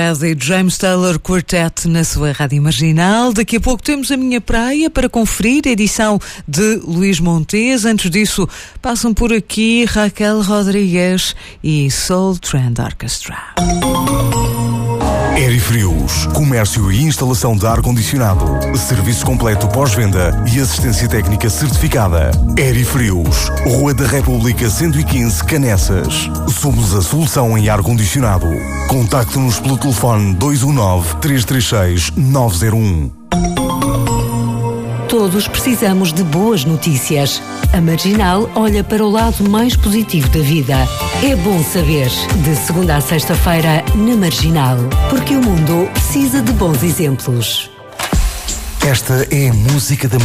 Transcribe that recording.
E James Taylor Quartet na sua Rádio Marginal. Daqui a pouco temos a Minha Praia para conferir, a edição de Luís Montes. Antes disso, passam por aqui Raquel Rodrigues e Soul Trend Orchestra. Aerifrios, comércio e instalação de ar-condicionado, serviço completo pós-venda e assistência técnica certificada. Aerifrios, Rua da República 115, Canessas. Somos a solução em ar-condicionado. Contacte-nos pelo telefone 219-336-901. Todos precisamos de boas notícias. A Marginal olha para o lado mais positivo da vida. É bom saber. De segunda a sexta-feira, na Marginal. Porque o mundo precisa de bons exemplos. Esta é a música da